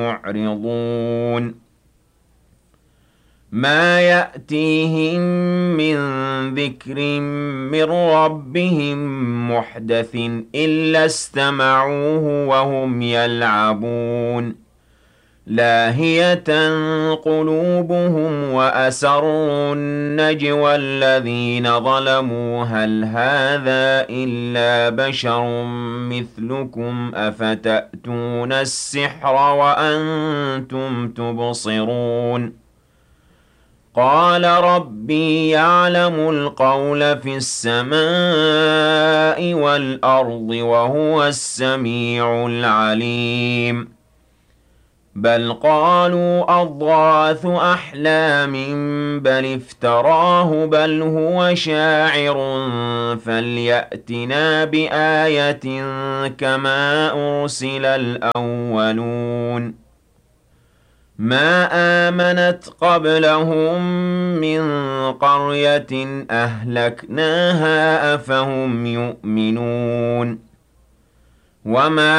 معرضون ما يأتيهم من ذكر من ربهم محدث إلا استمعوه وهم يلعبون لاهية قلوبهم وأسروا النجوى الذين ظلموا هل هذا إلا بشر مثلكم أفتأتون السحر وأنتم تبصرون قال ربي يعلم القول في السماء والأرض وهو السميع العليم بل قالوا أضغاث أحلام بل افتراه بل هو شاعر فليأتنا بآية كما أرسل الأولون ما آمنت قبلهم من قرية أهلكناها أفهم يؤمنون وما